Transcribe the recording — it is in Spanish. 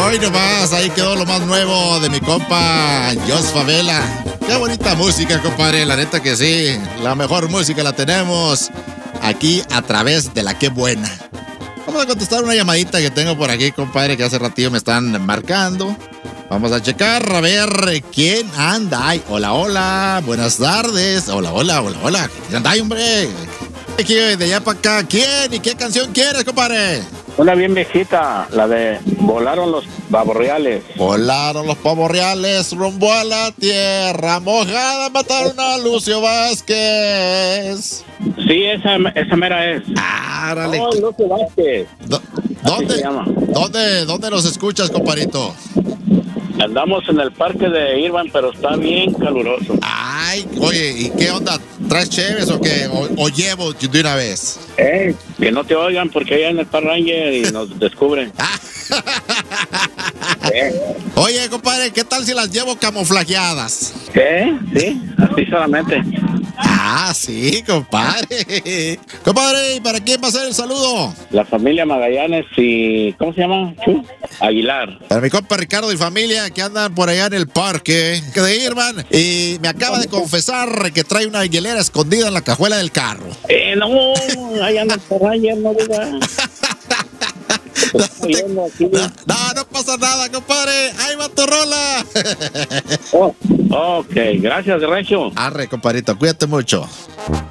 Hoy nomás, ahí quedó lo más nuevo de mi compa Jos Favela. Qué bonita música, compadre, la neta que sí. La mejor música la tenemos aquí a través de la Qué Buena. Vamos a contestar una llamadita que tengo por aquí, compadre, que hace ratillo me están marcando. Vamos a checar, a ver quién anda. Ay, hola, hola, buenas tardes. Hola, hola, hola, hola. ¿Quién anda ahí, hombre? Aquí, de allá para acá. ¿Quién y qué canción quieres, compadre? Una bien viejita, la de Volaron los pavos reales. Volaron los pavos reales rumbo a la tierra mojada, mataron a Lucio Vázquez. Sí, esa mera es. Ah, órale. Oh, Lucio Vázquez. ¿Dónde nos escuchas, compadrito? Andamos en el parque de Irvine, pero está bien caluroso. Ay, oye, ¿y qué onda? ¿Traes cheves o qué? ¿O llevo de una vez? Que no te oigan porque allá en el Park Ranger y nos descubren. Oye, compadre, ¿qué tal si las llevo camuflajeadas? ¿Qué? Sí, así solamente. Ah, sí, compadre. Compadre, ¿y para quién va a ser el saludo? La familia Magallanes y... ¿cómo se llama? Aguilar. Para mi compa Ricardo y familia que andan por allá en el parque de Irvine y me acaba de confesar que trae una hielera escondida en la cajuela del carro. No, ahí anda el Park Ranger, no digas. No pasa nada, compadre. Ahí va tu rola. Ok, gracias, Regio. Arre, compadrito, cuídate mucho.